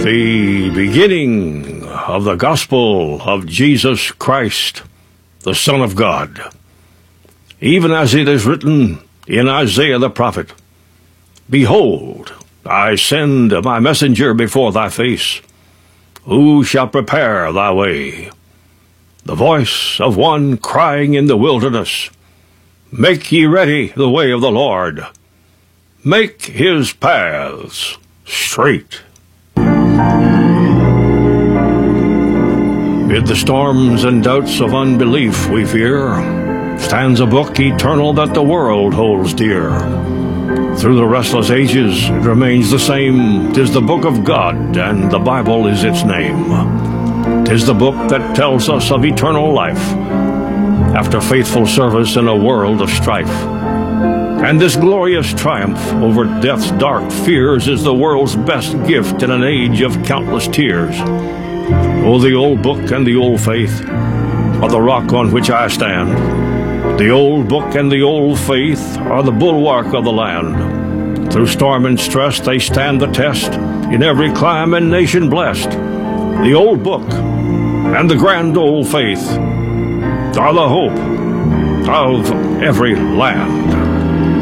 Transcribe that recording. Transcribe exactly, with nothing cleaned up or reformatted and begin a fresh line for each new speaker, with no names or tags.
The beginning of the gospel of Jesus Christ, the Son of God, even as it is written in Isaiah the prophet, Behold, I send my messenger before thy face, who shall prepare thy way. The voice of one crying in the wilderness, Make ye ready the way of the Lord. Make his paths straight. Mid the storms and doubts of unbelief we fear, stands a book eternal that the world holds dear. Through the restless ages it remains the same. 'Tis the book of God, and the Bible is its name. 'Tis the book that tells us of eternal life, after faithful service in a world of strife. And this glorious triumph over death's dark fears is the world's best gift in an age of countless tears. Oh, the old book and the old faith are the rock on which I stand. The old book and the old faith are the bulwark of the land. Through storm and stress they stand the test, in every clime and nation blessed. The old book and the grand old faith are the hope of every land.